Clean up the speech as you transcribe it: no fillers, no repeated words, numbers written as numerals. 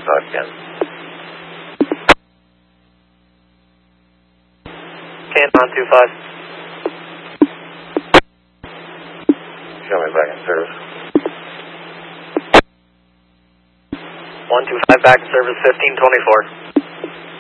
talk again. Canton 25. Show me back in service. 125 back in service, 1524.